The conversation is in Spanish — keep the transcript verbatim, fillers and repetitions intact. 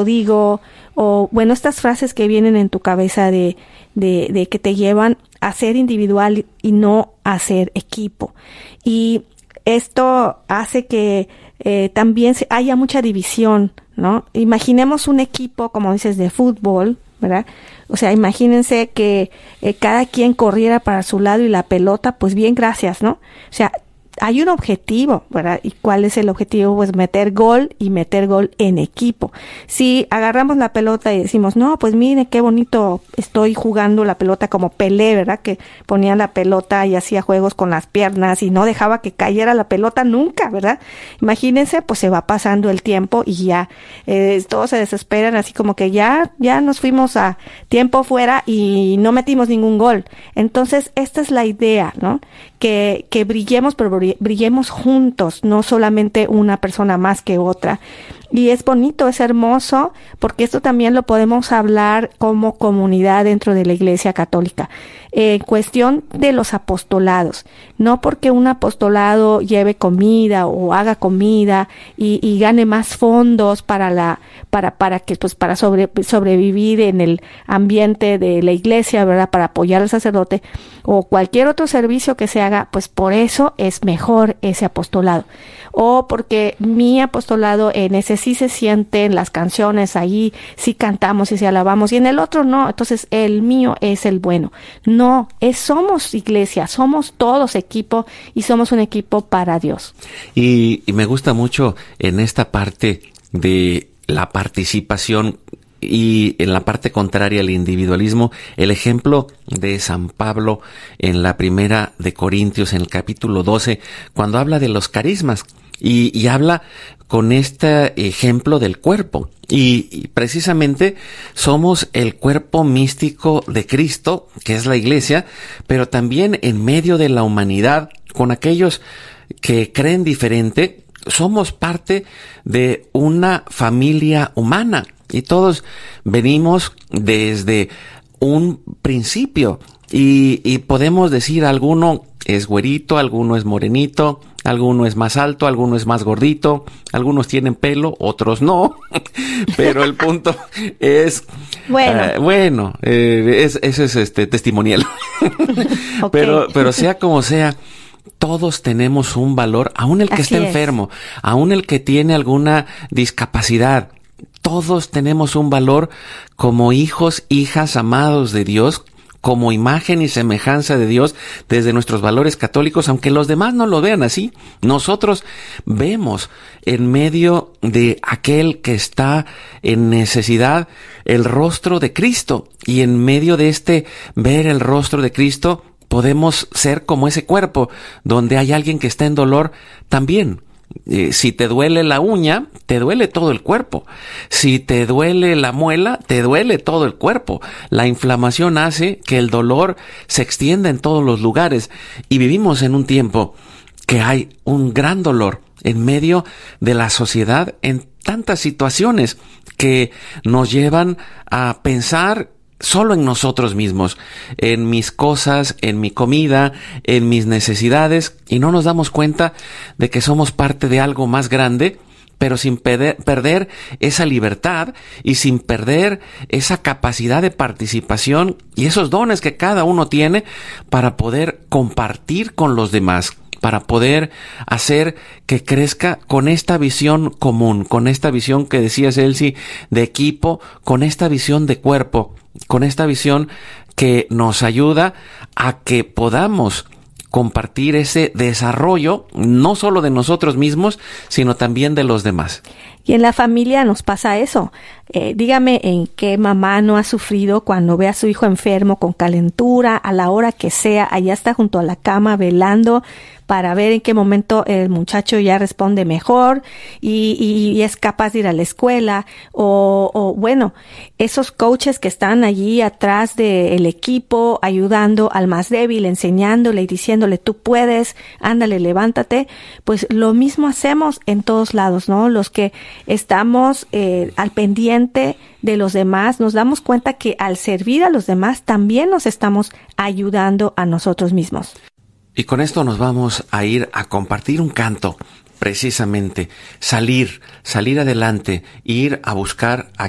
lo digo, o bueno, estas frases que vienen en tu cabeza de, de, de que te llevan a ser individual y no a ser equipo. Y esto hace que eh, también haya mucha división, ¿no? Imaginemos un equipo, como dices, de fútbol, ¿verdad? O sea, imagínense que eh, cada quien corriera para su lado y la pelota, pues bien, gracias, ¿no? O sea, hay un objetivo, ¿verdad? ¿Y cuál es el objetivo? Pues meter gol y meter gol en equipo. Si agarramos la pelota y decimos, no, pues mire qué bonito estoy jugando la pelota como Pelé, ¿verdad? Que ponía la pelota y hacía juegos con las piernas y no dejaba que cayera la pelota nunca, ¿verdad? Imagínense, pues se va pasando el tiempo y ya eh, todos se desesperan, así como que ya, ya nos fuimos a tiempo fuera y no metimos ningún gol. Entonces, esta es la idea, ¿no? Que, que brillemos, pero brillemos juntos, no solamente una persona más que otra. Y es bonito, es hermoso, porque esto también lo podemos hablar como comunidad dentro de la Iglesia Católica. En cuestión de los apostolados, no porque un apostolado lleve comida o haga comida y, y gane más fondos para la, para, para que, pues, para sobre, sobrevivir en el ambiente de la iglesia, ¿verdad? Para apoyar al sacerdote o cualquier otro servicio que se haga, pues por eso es mejor ese apostolado. O porque mi apostolado en ese sí se sienten las canciones ahí, sí cantamos y sí alabamos, y en el otro no, entonces el mío es el bueno. No, es, somos iglesia, somos todos equipo y somos un equipo para Dios. Y, y me gusta mucho en esta parte de la participación y en la parte contraria al individualismo, el ejemplo de San Pablo en la primera de Corintios, en el capítulo doce, cuando habla de los carismas. Y, y habla con este ejemplo del cuerpo. Y, y precisamente somos el cuerpo místico de Cristo, que es la iglesia, pero también en medio de la humanidad, con aquellos que creen diferente, somos parte de una familia humana. Y todos venimos desde un principio. Y, y podemos decir, alguno es güerito, alguno es morenito, alguno es más alto, alguno es más gordito, algunos tienen pelo, otros no, pero el punto es, bueno, uh, bueno eh, es, eso es este testimonial. Okay. pero, pero sea como sea, todos tenemos un valor, aún el que Así está enfermo, es. aún el que tiene alguna discapacidad. Todos tenemos un valor como hijos, hijas amados de Dios, como imagen y semejanza de Dios desde nuestros valores católicos, aunque los demás no lo vean así. Nosotros vemos en medio de aquel que está en necesidad el rostro de Cristo, y en medio de este ver el rostro de Cristo podemos ser como ese cuerpo donde hay alguien que está en dolor también. Eh, si te duele la uña, te duele todo el cuerpo. Si te duele la muela, te duele todo el cuerpo. La inflamación hace que el dolor se extienda en todos los lugares. Y vivimos en un tiempo que hay un gran dolor en medio de la sociedad en tantas situaciones que nos llevan a pensar solo en nosotros mismos, en mis cosas, en mi comida, en mis necesidades, y no nos damos cuenta de que somos parte de algo más grande, pero sin perder, perder esa libertad y sin perder esa capacidad de participación y esos dones que cada uno tiene para poder compartir con los demás, para poder hacer que crezca con esta visión común, con esta visión que decías, Elsie, de equipo, con esta visión de cuerpo, con esta visión que nos ayuda a que podamos compartir ese desarrollo, no solo de nosotros mismos, sino también de los demás. Y en la familia nos pasa eso. Eh, dígame en qué mamá no ha sufrido cuando ve a su hijo enfermo con calentura, a la hora que sea, allá está junto a la cama velando para ver en qué momento el muchacho ya responde mejor y, y, y es capaz de ir a la escuela. O, o bueno, esos coaches que están allí atrás del equipo, ayudando al más débil, enseñándole y diciéndole, tú puedes, ándale, levántate. Pues lo mismo hacemos en todos lados, ¿no? Los que estamos eh, al pendiente de los demás, nos damos cuenta que al servir a los demás también nos estamos ayudando a nosotros mismos. Y con esto nos vamos a ir a compartir un canto, precisamente, salir, salir adelante, ir a buscar a